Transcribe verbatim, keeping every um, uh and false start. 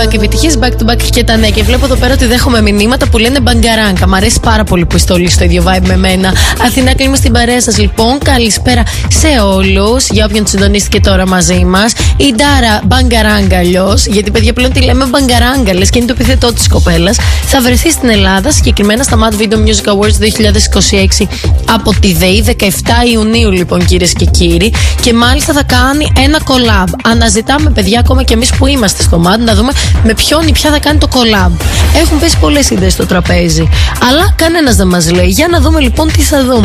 back, επιτυχίες back to back και τα νέα. Και βλέπω εδώ πέρα ότι δέχομαι μηνύματα που λένε μπαγκαράνκα. Μ' αρέσει πάρα πολύ που είστε όλοι στο ίδιο vibe με μένα. Αθηνά, κλείνουμε στην παρέα σας λοιπόν. Καλησπέρα σε όλους. Για όποιον συντονίστηκε τώρα μαζί μας. Η Ντάρα, μπαγκαράγκα αλλιώς. Γιατί παιδιά πλέον τη λέμε μπαγκαράγκα, λες και είναι το επιθετό της κοπέλας. Θα βρεθεί στην Ελλάδα, συγκεκριμένα στα Mad Video Music Awards δύο χιλιάδες είκοσι έξι από τη ΔΕΗ, δεκαεφτά Ιουνίου λοιπόν, κυρίες και κύριοι. Και μάλιστα θα κάνει ένα collab. Αναζητάμε, παιδιά, ακόμα και εμείς που είμαστε στο Mad, να δούμε με ποιον ή ποια θα κάνει το collab. Έχουν πέσει πολλές ιδέες στο τραπέζι, αλλά κανένας δεν μας λέει. Για να δούμε λοιπόν τι θα δούμε.